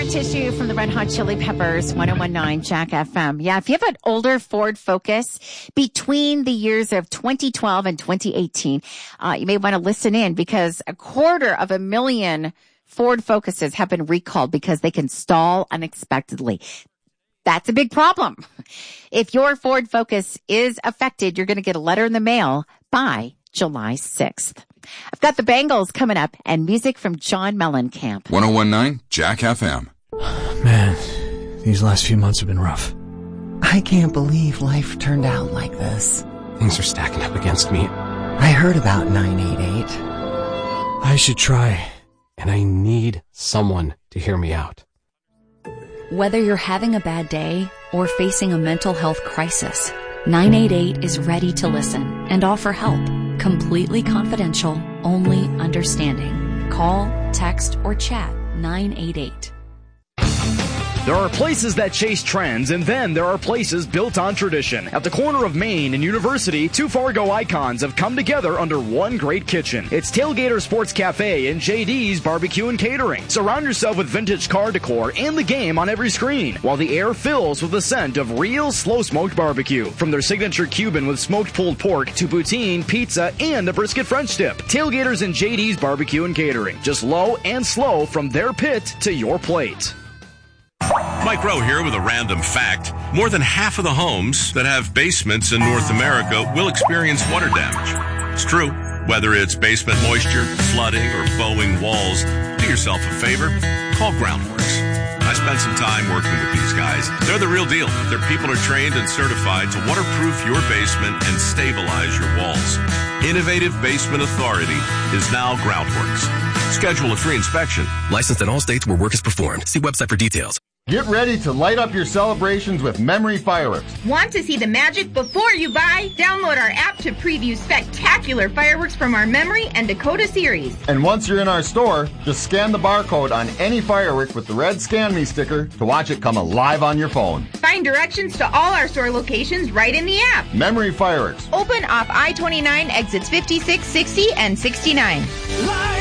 Scar Tissue from the Red Hot Chili Peppers, 1019 Jack FM. Yeah, if you have an older Ford Focus between the years of 2012 and 2018, you may want to listen in because 250,000 Ford Focuses have been recalled because they can stall unexpectedly. That's a big problem. If your Ford Focus is affected, you're going to get a letter in the mail by July 6th. I've got the Bangles coming up and music from John Mellencamp. 1019 Jack FM. Man, these last few months have been rough. I can't believe life turned out like this. Things are stacking up against me. I heard about 988. I should try, and I need someone to hear me out. Whether you're having a bad day or facing a mental health crisis, 988 is ready to listen and offer help. Completely confidential, only understanding. Call, text, or chat 988. There are places that chase trends, and then there are places built on tradition. At the corner of Main and University, two Fargo icons have come together under one great kitchen. It's Tailgater Sports Cafe and JD's Barbecue and Catering. Surround yourself with vintage car decor and the game on every screen, while the air fills with the scent of real slow-smoked barbecue. From their signature Cuban with smoked pulled pork to poutine, pizza, and a brisket French dip. Tailgaters and JD's Barbecue and Catering. Just low and slow from their pit to your plate. Mike Rowe here with a random fact. More than half of the homes that have basements in North America will experience water damage. It's true. Whether it's basement moisture, flooding, or bowing walls, do yourself a favor. Call Groundworks. I spent some time working with these guys. They're the real deal. Their people are trained and certified to waterproof your basement and stabilize your walls. Innovative Basement Authority is now Groundworks. Schedule a free inspection. Licensed in all states where work is performed. See website for details. Get ready to light up your celebrations with Memory Fireworks. Want to see the magic before you buy? Download our app to preview spectacular fireworks from our Memory and Dakota series. And once you're in our store, just scan the barcode on any firework with the red Scan Me sticker to watch it come alive on your phone. Find directions to all our store locations right in the app. Memory Fireworks. Open off I-29 exits 56, 60, and 69.